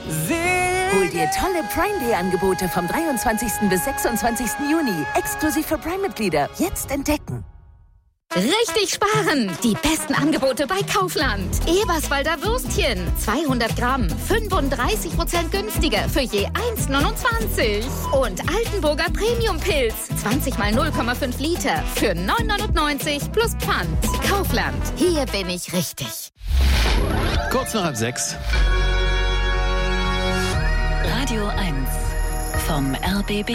Hol dir tolle Prime-Day-Angebote vom 23. bis 26. Juni. Exklusiv für Prime-Mitglieder. Jetzt entdecken. Richtig sparen! Die besten Angebote bei Kaufland. Eberswalder Würstchen, 200 Gramm, 35% günstiger für je 1,29. Und Altenburger Premium-Pilz, 20 mal 0,5 Liter für 9,99 plus Pfand. Kaufland, hier bin ich richtig. Kurz nach 5:30. Radio 1 vom RBB.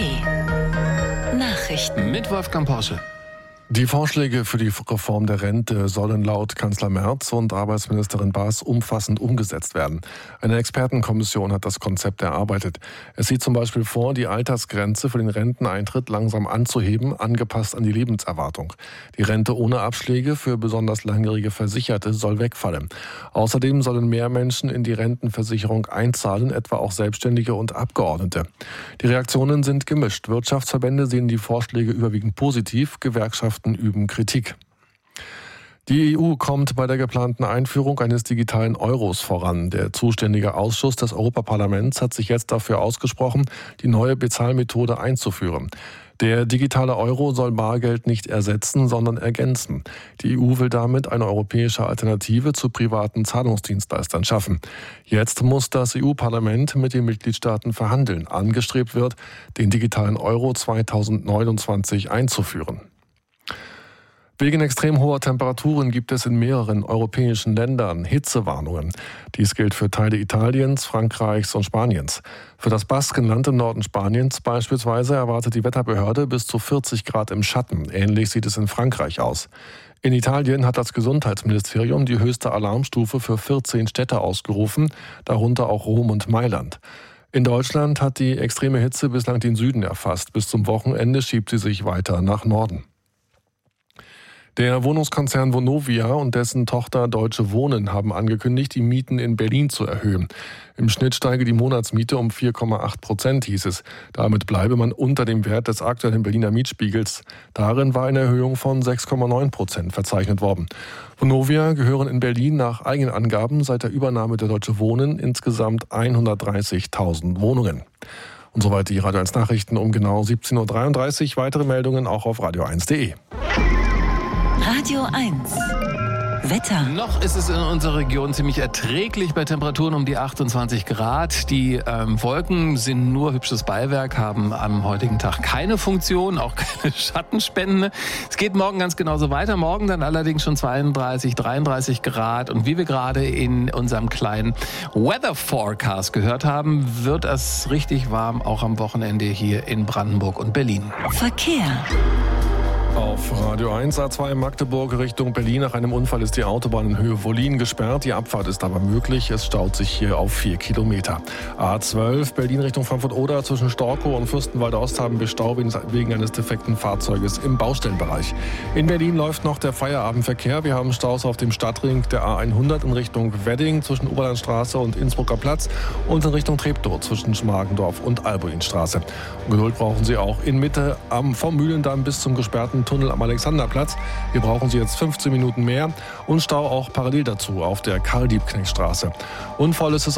Nachrichten Mit Wolfgang Porsche. Die Vorschläge für die Reform der Rente sollen laut Kanzler Merz und Arbeitsministerin Baas umfassend umgesetzt werden. Eine Expertenkommission hat das Konzept erarbeitet. Es sieht zum Beispiel vor, die Altersgrenze für den Renteneintritt langsam anzuheben, angepasst an die Lebenserwartung. Die Rente ohne Abschläge für besonders langjährige Versicherte soll wegfallen. Außerdem sollen mehr Menschen in die Rentenversicherung einzahlen, etwa auch Selbstständige und Abgeordnete. Die Reaktionen sind gemischt. Wirtschaftsverbände sehen die Vorschläge überwiegend positiv, Gewerkschaften üben Kritik. Die EU kommt bei der geplanten Einführung eines digitalen Euros voran. Der zuständige Ausschuss des Europaparlaments hat sich jetzt dafür ausgesprochen, die neue Bezahlmethode einzuführen. Der digitale Euro soll Bargeld nicht ersetzen, sondern ergänzen. Die EU will damit eine europäische Alternative zu privaten Zahlungsdienstleistern schaffen. Jetzt muss das EU-Parlament mit den Mitgliedstaaten verhandeln. Angestrebt wird, den digitalen Euro 2029 einzuführen. Wegen extrem hoher Temperaturen gibt es in mehreren europäischen Ländern Hitzewarnungen. Dies gilt für Teile Italiens, Frankreichs und Spaniens. Für das Baskenland im Norden Spaniens beispielsweise erwartet die Wetterbehörde bis zu 40 Grad im Schatten. Ähnlich sieht es in Frankreich aus. In Italien hat das Gesundheitsministerium die höchste Alarmstufe für 14 Städte ausgerufen, darunter auch Rom und Mailand. In Deutschland hat die extreme Hitze bislang den Süden erfasst. Bis zum Wochenende schiebt sie sich weiter nach Norden. Der Wohnungskonzern Vonovia und dessen Tochter Deutsche Wohnen haben angekündigt, die Mieten in Berlin zu erhöhen. Im Schnitt steige die Monatsmiete um 4,8%, hieß es. Damit bleibe man unter dem Wert des aktuellen Berliner Mietspiegels. Darin war eine Erhöhung von 6,9% verzeichnet worden. Vonovia gehören in Berlin nach eigenen Angaben seit der Übernahme der Deutsche Wohnen insgesamt 130.000 Wohnungen. Und soweit die Radio 1 Nachrichten um genau 17.33 Uhr. Weitere Meldungen auch auf radio1.de. Radio 1 Wetter. Noch ist es in unserer Region ziemlich erträglich bei Temperaturen um die 28 Grad. Die Wolken sind nur hübsches Beiwerk, haben am heutigen Tag keine Funktion, auch keine Schattenspende. Es geht morgen ganz genauso weiter. Morgen dann allerdings schon 32, 33 Grad. Und wie wir gerade in unserem kleinen Weather Forecast gehört haben, wird es richtig warm, auch am Wochenende hier in Brandenburg und Berlin. Verkehr. Auf Radio 1 A2 Magdeburg Richtung Berlin. Nach einem Unfall ist die Autobahn in Höhe Wollin gesperrt. Die Abfahrt ist aber möglich. Es staut sich hier auf 4 Kilometer. A12 Berlin Richtung Frankfurt-Oder zwischen Storkow und Fürstenwalde Ost haben wir Stau wegen eines defekten Fahrzeuges im Baustellenbereich. In Berlin läuft noch der Feierabendverkehr. Wir haben Staus auf dem Stadtring der A100 in Richtung Wedding zwischen Oberlandstraße und Innsbrucker Platz und in Richtung Treptow zwischen Schmargendorf und Albuinstraße. Geduld brauchen Sie auch in Mitte vom Mühlendamm bis zum gesperrten Tunnel am Alexanderplatz. Hier brauchen Sie jetzt 15 Minuten mehr und Stau auch parallel dazu auf der Karl-Liebknecht-Straße. Und voll ist es